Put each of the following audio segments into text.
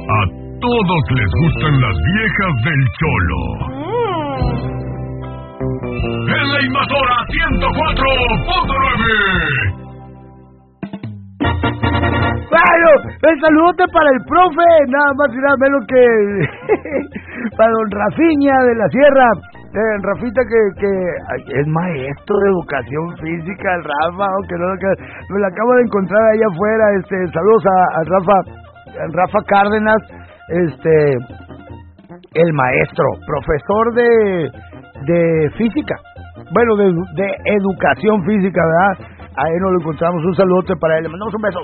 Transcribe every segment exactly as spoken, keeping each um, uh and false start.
A todos les gustan las viejas del Cholo. En la Invasora ciento cuatro punto nueve. Bueno, el saludote para el profe, nada más y nada menos que para don Rafiña de la Sierra. Eh, Rafita que, que es maestro de educación física, el Rafa, aunque no lo que me lo acabo de encontrar allá afuera. Este, saludos a, a Rafa, a Rafa Cárdenas, este, el maestro, profesor de de física, bueno, de, de educación física, ¿verdad? Ahí nos lo encontramos, un saludote para él, le mandamos un beso.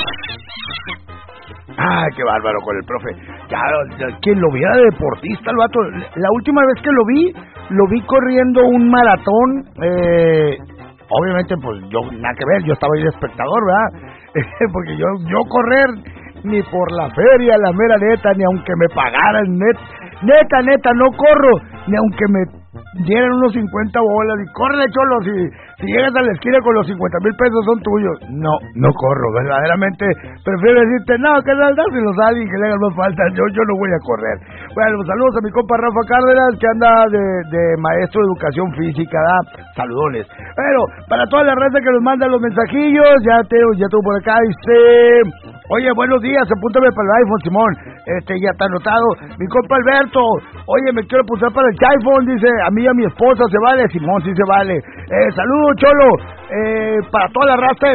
Ah, qué bárbaro con el profe. Ya, ya, quien lo viera de deportista, el vato. La última vez que lo vi, lo vi corriendo un maratón. Eh, obviamente, pues yo, nada que ver, yo estaba ahí de espectador, ¿verdad? Porque yo, yo correr ni por la feria, la mera neta, ni aunque me pagaran, net, neta, neta, no corro, ni aunque me dieran unos cincuenta bolas y corre, Cholo, si, si llegas a la esquina con los cincuenta mil pesos son tuyos. No, no corro, verdaderamente prefiero decirte, no, que no, dáselos a alguien que le haga más falta, yo, yo no voy a correr. Bueno, saludos a mi compa Rafa Cárdenas, que anda de, de maestro de educación física, ¿da? Saludones. Bueno, para toda la raza que nos manda los mensajillos, ya te, ya tengo por acá, dice, oye, buenos días, apúntame para el iPhone, Simón, este, ya está anotado. Mi compa Alberto, oye, me quiero apuntar para el iPhone, dice, a mí y a mi esposa se vale, Simón, sí se vale. Eh, saludos, Cholo, eh, para toda la raza